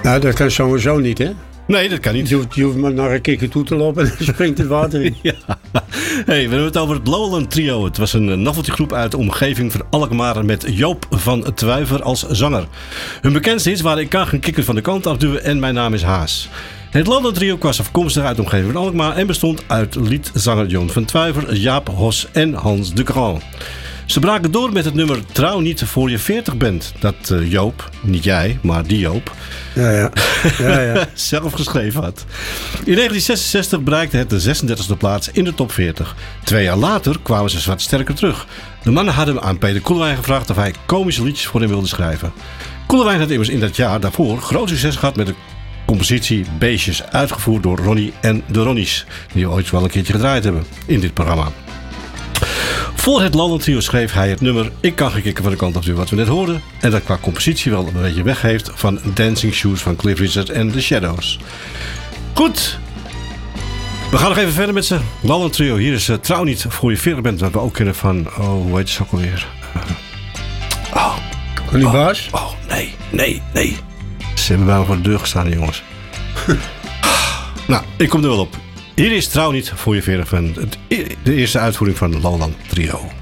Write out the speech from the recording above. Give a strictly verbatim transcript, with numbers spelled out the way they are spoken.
Nou, dat kan sowieso niet, hè? Nee, dat kan niet. Je hoeft, je hoeft maar naar een kikker toe te lopen en dan springt het water in. Ja. Hey, we hebben het over het Lowland Trio. Het was een noveltygroep uit de omgeving van Alkmaar met Joop van Twuiver als zanger. Hun bekendste hits waren Ik kan geen kikker van de kant afduwen en Mijn naam is Haas. Het Lowland Trio was afkomstig uit de omgeving van Alkmaar en bestond uit liedzanger Joop van Twuiver, Jaap Hos en Hans de Grand. Ze braken door met het nummer Trouw niet voor je veertig bent. Dat uh, Joop, niet jij, maar die Joop, Ja, ja. ja, ja. zelf geschreven had. In negentien zesenzestig bereikte het de zesendertigste plaats in de top veertig. Twee jaar later kwamen ze wat sterker terug. De mannen hadden aan Peter Koelewijn gevraagd of hij komische liedjes voor hem wilde schrijven. Koelewijn had immers in dat jaar daarvoor groot succes gehad met de compositie Beestjes, uitgevoerd door Ronnie en de Ronnies, die we ooit wel een keertje gedraaid hebben in dit programma. Voor het Lowland Trio schreef hij het nummer Ik kan geen kikker van de kant af, wat we net hoorden. En dat qua compositie wel een beetje weg heeft van Dancing Shoes van Cliff Richard en The Shadows. Goed. We gaan nog even verder met z'n Lowland Trio. Hier is uh, Trouw niet voor je veertig bent, wat we ook kennen van, oh, hoe heet het ook alweer? Uh, oh. Connie Baas? Oh, nee, nee, nee. Ze hebben bij me voor de deur gestaan, jongens. Nou, ik kom er wel op. Hier is Trouw niet voor je veertig bent. De eerste uitvoering van Lowland Trio.